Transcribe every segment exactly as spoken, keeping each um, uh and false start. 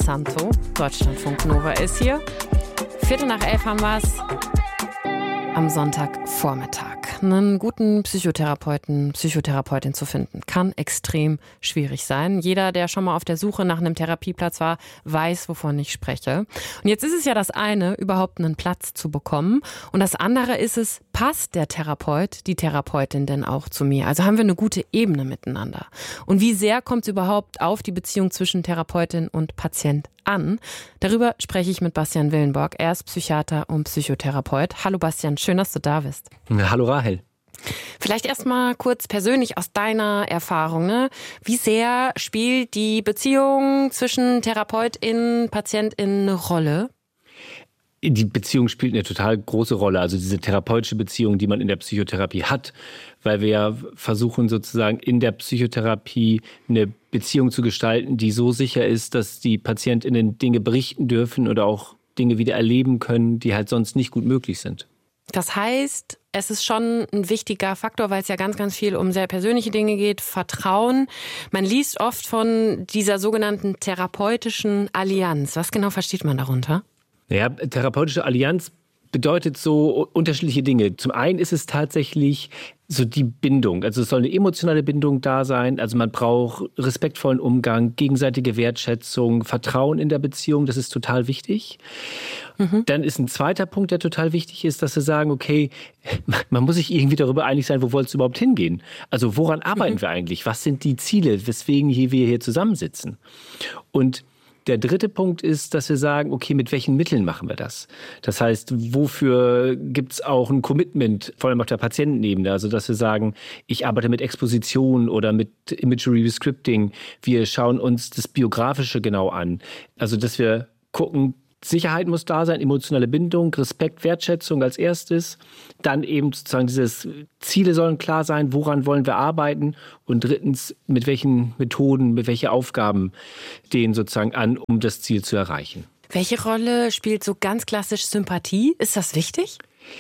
Santo. Deutschlandfunk Nova ist hier. Viertel nach elf haben wir es am Sonntagvormittag. Einen guten Psychotherapeuten, Psychotherapeutin zu finden, kann extrem schwierig sein. Jeder, der schon mal auf der Suche nach einem Therapieplatz war, weiß, wovon ich spreche. Und jetzt ist es ja das eine, überhaupt einen Platz zu bekommen. Und das andere ist es, passt der Therapeut, die Therapeutin denn auch zu mir? Also haben wir eine gute Ebene miteinander? Und wie sehr kommt es überhaupt auf die Beziehung zwischen Therapeutin und Patient an? Darüber spreche ich mit Bastian Willenborg. Er ist Psychiater und Psychotherapeut. Hallo Bastian, schön, dass du da bist. Hallo Rahel. Vielleicht erst mal kurz persönlich aus deiner Erfahrung, ne? Wie sehr spielt die Beziehung zwischen Therapeutin und Patientin eine Rolle? Die Beziehung spielt eine total große Rolle, also diese therapeutische Beziehung, die man in der Psychotherapie hat, weil wir ja versuchen sozusagen in der Psychotherapie eine Beziehung zu gestalten, die so sicher ist, dass die PatientInnen Dinge berichten dürfen oder auch Dinge wieder erleben können, die halt sonst nicht gut möglich sind. Das heißt, es ist schon ein wichtiger Faktor, weil es ja ganz, ganz viel um sehr persönliche Dinge geht, Vertrauen. Man liest oft von dieser sogenannten therapeutischen Allianz. Was genau versteht man darunter? Ja, therapeutische Allianz bedeutet so unterschiedliche Dinge. Zum einen ist es tatsächlich so die Bindung. Also es soll eine emotionale Bindung da sein. Also man braucht respektvollen Umgang, gegenseitige Wertschätzung, Vertrauen in der Beziehung. Das ist total wichtig. Mhm. Dann ist ein zweiter Punkt, der total wichtig ist, dass wir sagen, okay, man muss sich irgendwie darüber einig sein, wo wollt's überhaupt hingehen? Also woran arbeiten mhm. wir eigentlich? Was sind die Ziele, weswegen hier wir hier zusammensitzen? Und der dritte Punkt ist, dass wir sagen, okay, mit welchen Mitteln machen wir das? Das heißt, wofür gibt es auch ein Commitment, vor allem auf der Patientenebene? Also, dass wir sagen, ich arbeite mit Exposition oder mit Imagery Rescripting. Wir schauen uns das Biografische genau an. Also, dass wir gucken, Sicherheit muss da sein, emotionale Bindung, Respekt, Wertschätzung als erstes. Dann eben sozusagen dieses Ziele sollen klar sein, woran wollen wir arbeiten. Und drittens, mit welchen Methoden, mit welchen Aufgaben stehen sozusagen an, um das Ziel zu erreichen. Welche Rolle spielt so ganz klassisch Sympathie? Ist das wichtig?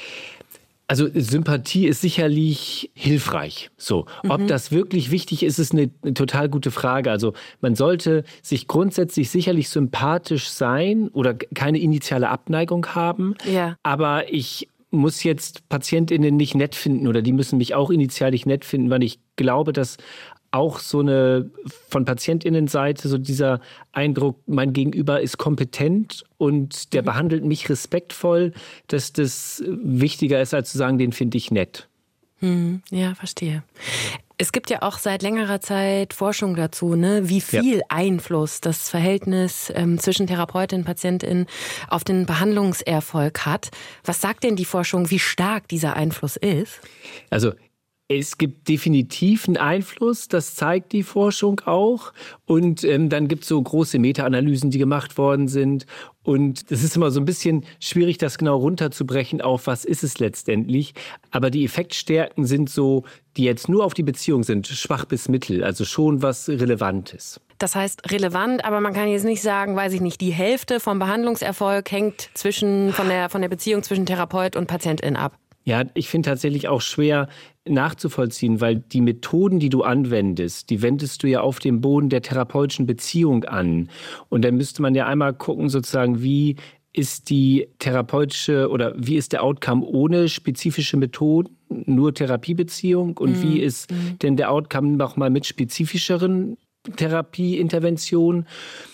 Also Sympathie ist sicherlich hilfreich. So, ob mhm. das wirklich wichtig ist, ist eine, eine total gute Frage. Also man sollte sich grundsätzlich sicherlich sympathisch sein oder keine initiale Abneigung haben. Ja. Aber ich muss jetzt PatientInnen nicht nett finden oder die müssen mich auch initial nicht nett finden, weil ich glaube, dass auch so eine von PatientInnenseite so dieser Eindruck, mein Gegenüber ist kompetent und der mhm. behandelt mich respektvoll, dass das wichtiger ist, als zu sagen, den finde ich nett. Hm, ja, verstehe. Es gibt ja auch seit längerer Zeit Forschung dazu, ne, wie viel ja. Einfluss das Verhältnis ähm, zwischen Therapeutin und Patientin auf den Behandlungserfolg hat. Was sagt denn die Forschung, wie stark dieser Einfluss ist? Also es gibt definitiv einen Einfluss, das zeigt die Forschung auch. Und ähm, dann gibt es so große Meta-Analysen, die gemacht worden sind. Und es ist immer so ein bisschen schwierig, das genau runterzubrechen auf, was ist es letztendlich. Aber die Effektstärken sind so, die jetzt nur auf die Beziehung sind, schwach bis mittel, also schon was Relevantes. Das heißt relevant, aber man kann jetzt nicht sagen, weiß ich nicht, die Hälfte vom Behandlungserfolg hängt zwischen, von der, von der Beziehung zwischen Therapeut und Patientin ab. Ja, ich finde tatsächlich auch schwer nachzuvollziehen, weil die Methoden, die du anwendest, die wendest du ja auf dem Boden der therapeutischen Beziehung an. Und dann müsste man ja einmal gucken, sozusagen, wie ist die therapeutische oder wie ist der Outcome ohne spezifische Methoden, nur Therapiebeziehung? Und mhm. wie ist mhm. denn der Outcome nochmal mit spezifischeren Therapieinterventionen?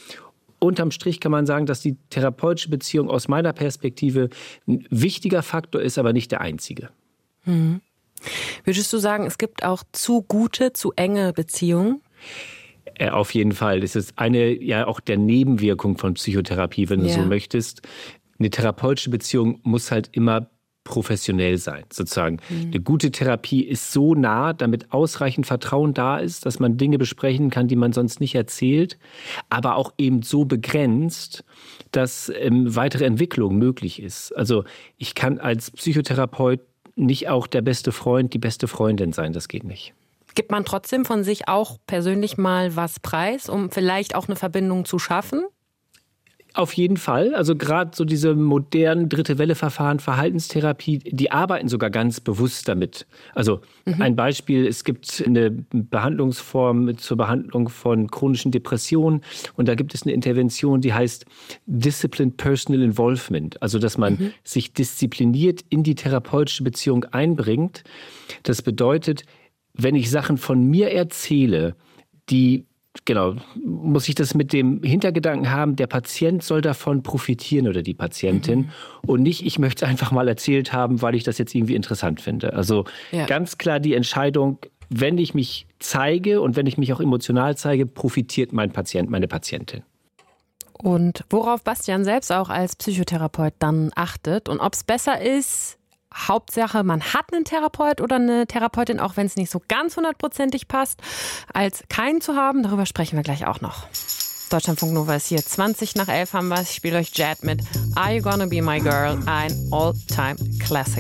Unterm Strich kann man sagen, dass die therapeutische Beziehung aus meiner Perspektive ein wichtiger Faktor ist, aber nicht der einzige. Hm. Würdest du sagen, es gibt auch zu gute, zu enge Beziehungen? Äh, auf jeden Fall. Das ist eine ja auch der Nebenwirkung von Psychotherapie, wenn du ja. so möchtest. Eine therapeutische Beziehung muss halt immer professionell sein, sozusagen. Mhm. Eine gute Therapie ist so nah, damit ausreichend Vertrauen da ist, dass man Dinge besprechen kann, die man sonst nicht erzählt, aber auch eben so begrenzt, dass ähm, weitere Entwicklung möglich ist. Also ich kann als Psychotherapeut nicht auch der beste Freund, die beste Freundin sein, das geht nicht. Gibt man trotzdem von sich auch persönlich mal was preis, um vielleicht auch eine Verbindung zu schaffen? Auf jeden Fall. Also gerade so diese modernen Dritte-Welle-Verfahren, Verhaltenstherapie, die arbeiten sogar ganz bewusst damit. Also mhm. ein Beispiel, es gibt eine Behandlungsform zur Behandlung von chronischen Depressionen und da gibt es eine Intervention, die heißt Disciplined Personal Involvement. Also dass man mhm. sich diszipliniert in die therapeutische Beziehung einbringt. Das bedeutet, wenn ich Sachen von mir erzähle, die Genau, muss ich das mit dem Hintergedanken haben, der Patient soll davon profitieren oder die Patientin mhm. und nicht, ich möchte es einfach mal erzählt haben, weil ich das jetzt irgendwie interessant finde. Also ja. ganz klar die Entscheidung, wenn ich mich zeige und wenn ich mich auch emotional zeige, profitiert mein Patient, meine Patientin. Und worauf Bastian selbst auch als Psychotherapeut dann achtet und ob es besser ist, Hauptsache, man hat einen Therapeut oder eine Therapeutin, auch wenn es nicht so ganz hundertprozentig passt, als keinen zu haben. Darüber sprechen wir gleich auch noch. Deutschlandfunk Nova ist hier. zwanzig nach elf haben wir es. Ich spiele euch Jet mit Are You Gonna Be My Girl? Ein All-Time-Classic.